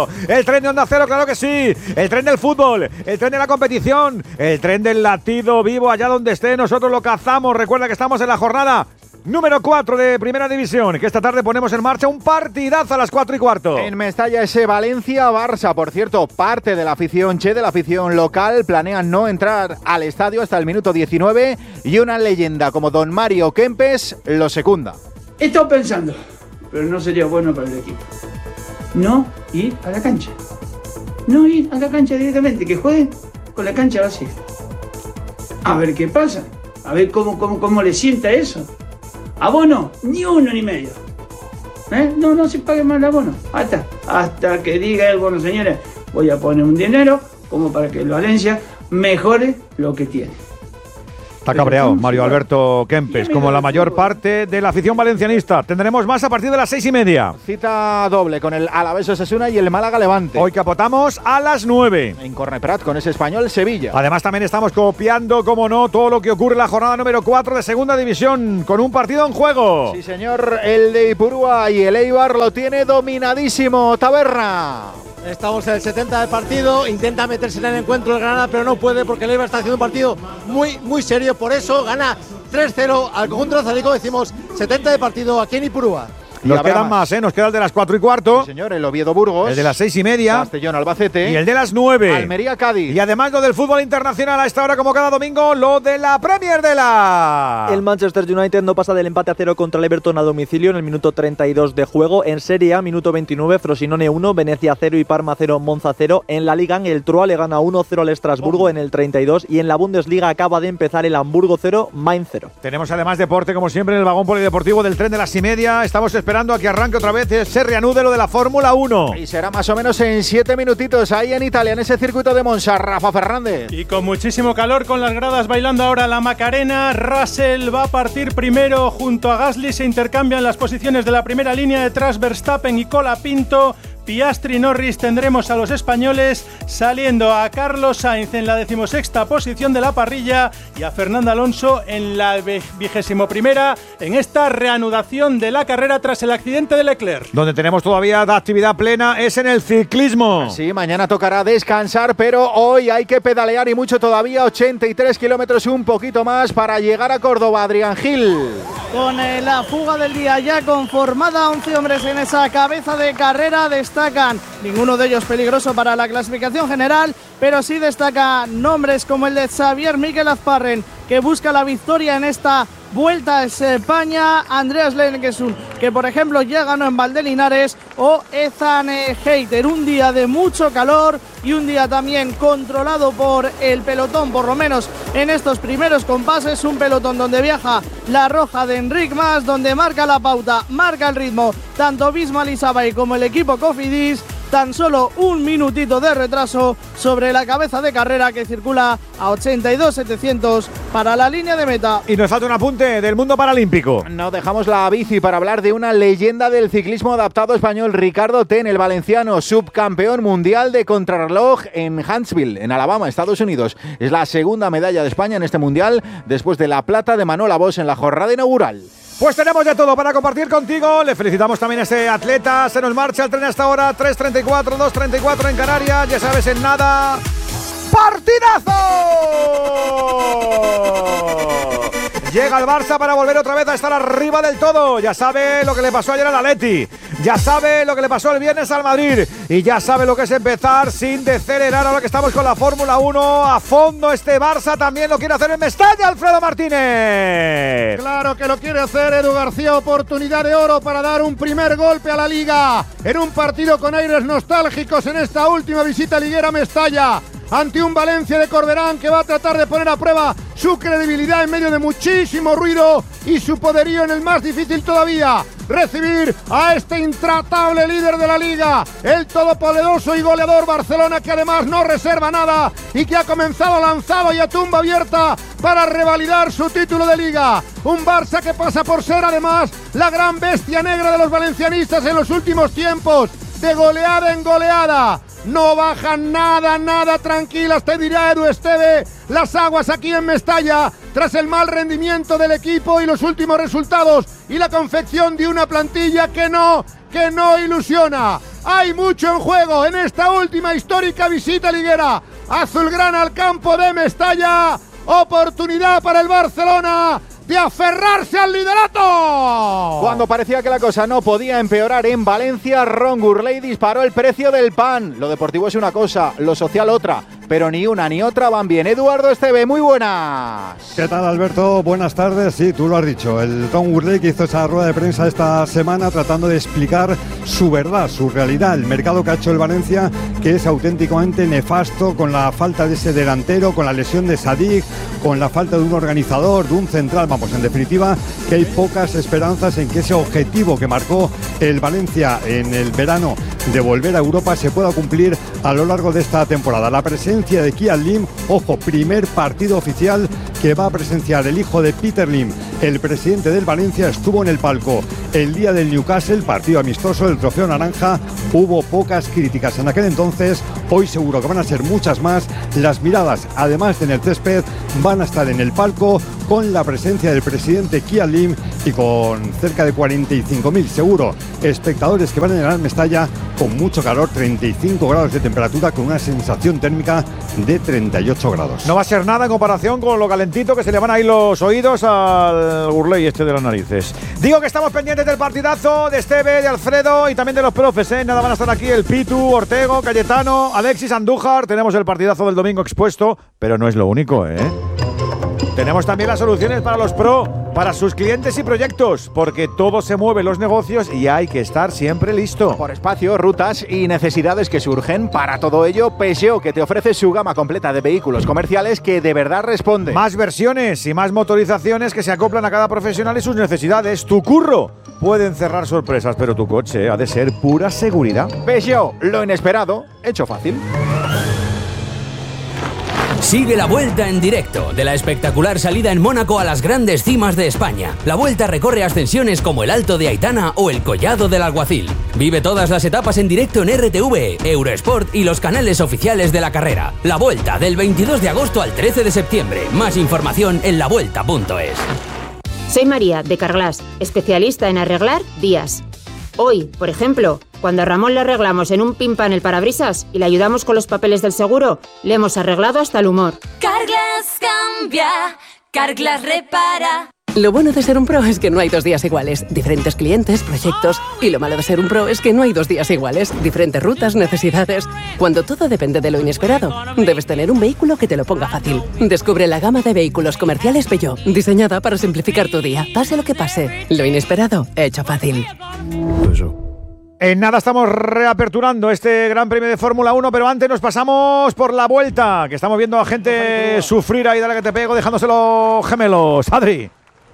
Radio. El tren de Onda Cero, claro que sí. El tren del fútbol, el tren de la competición, el tren del latido vivo allá donde esté. Nosotros lo cazamos. Recuerda que estamos en la jornada número 4 de Primera División, que esta tarde ponemos en marcha un partidazo a las 4:15. En Mestalla ese Valencia-Barça, por cierto, parte de la afición de la afición local, planean no entrar al estadio hasta el minuto 19 y una leyenda como don Mario Kempes lo secunda. He estado pensando, pero no sería bueno para el equipo. No ir a la cancha. No ir a la cancha directamente, que jueguen con la cancha vacía. A ver qué pasa, a ver cómo le sienta eso. Abono, ni uno ni medio. No se pague más el abono. Hasta que diga el bueno, señores, voy a poner un dinero como para que el Valencia mejore lo que tiene. Está cabreado Mario Alberto Kempes, como la mayor parte de la afición valencianista. Tendremos más a partir de las 6:30. Cita doble con el Alavés Osasuna y el Málaga Levante. Hoy capotamos a las 9. En Corneprat con ese Español Sevilla. Además también estamos copiando, como no, todo lo que ocurre en la jornada número 4 de Segunda División, con un partido en juego. Sí, señor, el de Ipurúa y el Eibar lo tiene dominadísimo. Taberna. Estamos en el 70 del partido, intenta meterse en el encuentro el Granada, pero no puede porque el Eibar está haciendo un partido muy serio, por eso gana 3-0 al conjunto azarico. Decimos 70 de partido aquí en Ipurúa. Nos quedan más, nos queda el de las 4:15. Sí, señor, el Oviedo-Burgos. El de las 6:30. Castellón-Albacete. Y el de las 9. Almería-Cádiz. Y además lo del fútbol internacional a esta hora, como cada domingo, lo de la Premier de la... El Manchester United no pasa del empate a 0 contra el Everton a domicilio en el minuto 32 de juego. En Serie A, minuto 29, Frosinone 1, Venecia 0 y Parma 0, Monza 0. En la Liga, el Troyes le gana 1-0 al Estrasburgo en el 32. Y en la Bundesliga acaba de empezar el Hamburgo 0, Mainz 0. Tenemos además deporte, como siempre, en el vagón polideportivo del tren de las 6:30. Estamos esperando a que arranque otra vez, se reanude lo de la Fórmula 1. Y será más o menos en 7 minutitos ahí en Italia, en ese circuito de Monza. Rafa Fernández. Y con muchísimo calor, con las gradas bailando ahora la Macarena. Russell va a partir primero junto a Gasly. Se intercambian las posiciones de la primera línea, detrás Verstappen y Colapinto. Piastri, Norris, tendremos a los españoles saliendo a Carlos Sainz en la 16ª posición de la parrilla y a Fernando Alonso en la 21ª en esta reanudación de la carrera tras el accidente de Leclerc. Donde tenemos todavía de actividad plena es en el ciclismo. Sí, mañana tocará descansar, pero hoy hay que pedalear y mucho todavía, 83 kilómetros y un poquito más para llegar a Córdoba. Adrián Gil. Con la fuga del día ya conformada, 11 hombres en esa cabeza de carrera, destacan, ninguno de ellos peligroso para la clasificación general, pero sí destacan nombres como el de Xavier Miquel Azparren, que busca la victoria en esta Vuelta a España, Andreas Lenkesun, que por ejemplo ya ganó en Valdelinares, o Ethan Hayter. Un día de mucho calor y un día también controlado por el pelotón, por lo menos en estos primeros compases, un pelotón donde viaja la roja de Enric Mas, donde marca la pauta, marca el ritmo, tanto Bismal Isabay como el equipo Cofidis. Tan solo un minutito de retraso sobre la cabeza de carrera, que circula a 82.700 para la línea de meta. Y nos falta un apunte del mundo paralímpico. No dejamos la bici para hablar de una leyenda del ciclismo adaptado español, Ricardo Ten, el valenciano, subcampeón mundial de contrarreloj en Huntsville, en Alabama, Estados Unidos. Es la segunda medalla de España en este mundial, después de la plata de Manuela Bosch en la jornada inaugural. Pues tenemos ya todo para compartir contigo. Le felicitamos también a este atleta. Se nos marcha el tren hasta ahora. 3:34, 2:34 en Canarias. Ya sabes, en nada. ¡Partidazo! Llega el Barça para volver otra vez a estar arriba del todo. Ya sabe lo que le pasó ayer al Atleti. Ya sabe lo que le pasó el viernes al Madrid. Y ya sabe lo que es empezar sin decelerar. Ahora que estamos con la Fórmula 1 a fondo, este Barça también lo quiere hacer en Mestalla, Alfredo Martínez. Claro que lo quiere hacer Edu García. Oportunidad de oro para dar un primer golpe a la Liga. En un partido con aires nostálgicos en esta última visita liguera a Mestalla. Ante un Valencia de Corberán que va a tratar de poner a prueba su credibilidad en medio de muchísimo ruido y su poderío en el más difícil todavía, recibir a este intratable líder de la Liga, el todopoderoso y goleador Barcelona, que además no reserva nada y que ha comenzado lanzado y a tumba abierta para revalidar su título de Liga. Un Barça que pasa por ser además la gran bestia negra de los valencianistas en los últimos tiempos, de goleada en goleada. No bajan nada tranquilas, te dirá Edu Esteve, las aguas aquí en Mestalla, tras el mal rendimiento del equipo y los últimos resultados y la confección de una plantilla que no ilusiona. Hay mucho en juego en esta última histórica visita liguera. Azulgrana al campo de Mestalla. Oportunidad para el Barcelona de aferrarse al liderato. Cuando parecía que la cosa no podía empeorar en Valencia, Ron Gurley disparó el precio del pan. Lo deportivo es una cosa, lo social otra, pero ni una ni otra van bien. Eduardo Esteve, muy buenas. ¿Qué tal, Alberto? Buenas tardes. Sí, tú lo has dicho. El Ron Gurley que hizo esa rueda de prensa esta semana tratando de explicar su verdad, su realidad, el mercado que ha hecho el Valencia, que es auténticamente nefasto, con la falta de ese delantero, con la lesión de Sadik, con la falta de un organizador, de un central. Vamos, en definitiva, que hay pocas esperanzas en que ese objetivo que marcó el Valencia en el verano de volver a Europa se pueda cumplir a lo largo de esta temporada. La presencia de Kian Lim, ojo, primer partido oficial que va a presenciar el hijo de Peter Lim. El presidente del Valencia estuvo en el palco el día del Newcastle, partido amistoso, el trofeo naranja. Hubo pocas críticas en aquel entonces, hoy seguro que van a ser muchas más. Las miradas, además de en el césped, van a estar en el palco con la presencia del presidente Kian Lim y con cerca de 45.000 seguro espectadores que van a llenar Mestalla, con mucho calor, 35 grados de temperatura, con una sensación térmica de 38 grados. No va a ser nada en comparación con lo calentito que se le van a ir los oídos al Gurley este de las narices. Digo que estamos pendientes del partidazo de Esteve, de Alfredo y también de los profes, ¿eh? Nada, van a estar aquí el Pitu, Ortego, Cayetano, Alexis, Andújar. Tenemos el partidazo del domingo expuesto, pero no es lo único, ¿eh? Tenemos también las soluciones para los pro, para sus clientes y proyectos, porque todo se mueve en los negocios y hay que estar siempre listo. Por espacio, rutas y necesidades que surgen. Para todo ello, Peugeot, que te ofrece su gama completa de vehículos comerciales que de verdad responde. Más versiones y más motorizaciones que se acoplan a cada profesional y sus necesidades. Tu curro puede encerrar sorpresas, pero tu coche ha de ser pura seguridad. Peugeot, lo inesperado, hecho fácil. Sigue la Vuelta en directo de la espectacular salida en Mónaco a las grandes cimas de España. La Vuelta recorre ascensiones como el Alto de Aitana o el Collado del Alguacil. Vive todas las etapas en directo en RTV, Eurosport y los canales oficiales de la carrera. La Vuelta del 22 de agosto al 13 de septiembre. Más información en lavuelta.es. Soy María, de Carglass, especialista en arreglar vías. Hoy, por ejemplo, cuando a Ramón le arreglamos en un pin-pan el parabrisas y le ayudamos con los papeles del seguro, le hemos arreglado hasta el humor. Carglass cambia, Carglass repara. Lo bueno de ser un pro es que no hay 2 días iguales. Diferentes clientes, proyectos. Y lo malo de ser un pro es que no hay 2 días iguales. Diferentes rutas, necesidades. Cuando todo depende de lo inesperado, debes tener un vehículo que te lo ponga fácil. Descubre la gama de vehículos comerciales Peugeot, diseñada para simplificar tu día. Pase lo que pase, lo inesperado, hecho fácil. En nada estamos reaperturando este Gran Premio de Fórmula 1, pero antes nos pasamos por la Vuelta, que estamos viendo a gente sufrir ahí, dale que te pego, dejándose los gemelos. Adri.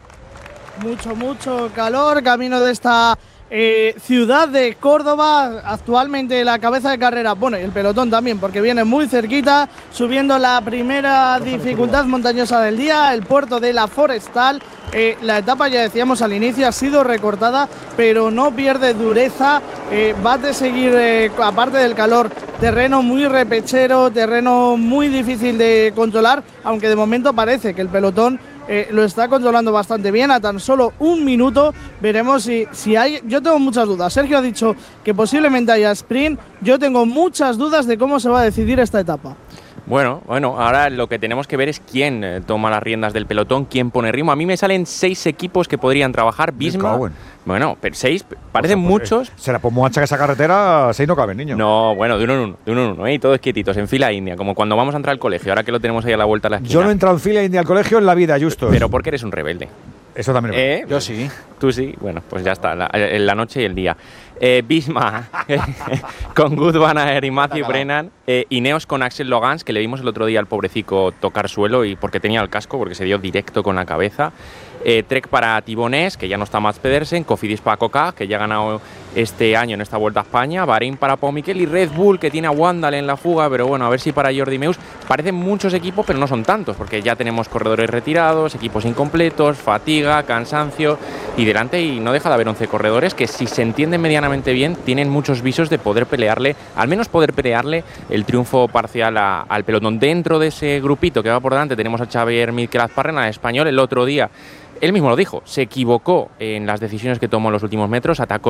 Mucho calor, camino de esta ciudad de Córdoba, actualmente la cabeza de carrera, bueno, y el pelotón también, porque viene muy cerquita, subiendo la primera dificultad montañosa del día, el puerto de la Forestal. La etapa, ya decíamos al inicio, ha sido recortada, pero no pierde dureza, va a seguir, aparte del calor, terreno muy repechero, terreno muy difícil de controlar, aunque de momento parece que el pelotón lo está controlando bastante bien. A tan solo 1 minuto veremos si hay. Yo tengo muchas dudas. Sergio ha dicho que posiblemente haya sprint. Yo tengo muchas dudas de cómo se va a decidir esta etapa. Bueno, ahora lo que tenemos que ver es quién toma las riendas del pelotón, quién pone ritmo. A mí me salen 6 equipos que podrían trabajar. Bisma, bueno, pero 6 parecen muchos. Será por muy ancha que esa carretera, 6 no caben, niño. No, bueno, de uno en uno, y todos quietitos, en fila india, como cuando vamos a entrar al colegio, ahora que lo tenemos ahí a la vuelta a la esquina. Yo no he entrado en fila india al colegio en la vida, Justos. Pero porque eres un rebelde. Eso también. Yo sí. Tú sí, bueno, pues ya está, la noche y el día. Bisma con Good Van Aert y Matthew Brennan, Ineos con Axel Logans, que le vimos el otro día al pobrecico tocar suelo y porque tenía el casco, porque se dio directo con la cabeza. Trek para Tibonés, que ya no está Mats Pedersen, Cofidis para Coca, que ya ha ganado este año en esta Vuelta a España, Bahrein para Pau Miquel y Red Bull, que tiene a Wandal en la fuga, pero bueno, a ver si para Jordi Meus. Parecen muchos equipos, pero no son tantos, porque ya tenemos corredores retirados, equipos incompletos, fatiga, cansancio y delante, y no deja de haber 11 corredores que, si se entienden medianamente bien, tienen muchos visos de poder pelearle, al menos poder pelearle el triunfo parcial al pelotón. Dentro de ese grupito que va por delante tenemos a Xavier Miquel-Azparrena, español. El otro día él mismo lo dijo, se equivocó en las decisiones que tomó en los últimos metros, atacó Yevgeny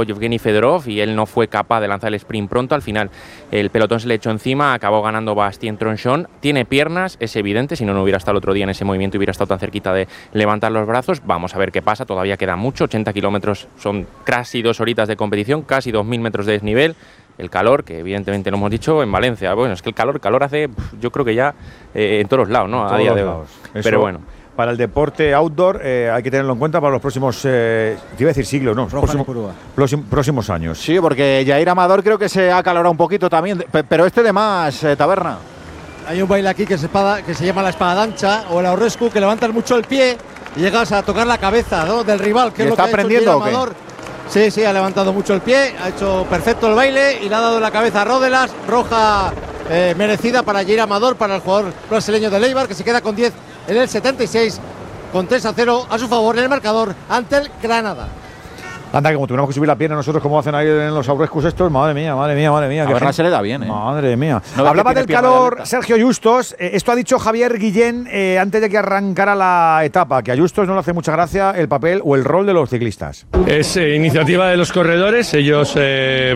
Fedorov y él no fue capaz de lanzar el sprint pronto. Al final el pelotón se le echó encima, acabó ganando Bastien Tronchon. Tiene piernas, es evidente, si no, no hubiera estado el otro día en ese movimiento y hubiera estado tan cerquita de levantar los brazos. Vamos a ver qué pasa, todavía queda mucho, 80 kilómetros son casi 2 horitas de competición, casi 2.000 metros de desnivel. El calor, que evidentemente lo hemos dicho en Valencia, bueno, es que el calor hace, yo creo que ya en todos los lados, ¿no? A día de hoy. Pero bueno. Para el deporte outdoor hay que tenerlo en cuenta para los próximos, te iba a decir siglos, no, próximos años. Sí, porque Jair Amador creo que se ha acalorado un poquito también, pero de más, Taberna. Hay un baile aquí que se llama la espada dancha o el aurrescu, que levantas mucho el pie y llegas a tocar la cabeza, ¿no?, del rival, que es lo que ha hecho Jair Amador. Sí, ha levantado mucho el pie, ha hecho perfecto el baile y le ha dado la cabeza a Rodelas, roja merecida para Jair Amador, para el jugador brasileño de Eibar, que se queda con 10 en el 76, con 3-0 a su favor en el marcador ante el Granada. Anda, que como tuviéramos que subir la pierna nosotros, como hacen ahí en los Aurescus estos, madre mía. A Bernat se le da bien, Madre mía. No, hablaba del calor Sergio Justos. Esto ha dicho Javier Guillén antes de que arrancara la etapa, que a Justos no le hace mucha gracia el papel o el rol de los ciclistas. Es iniciativa de los corredores, ellos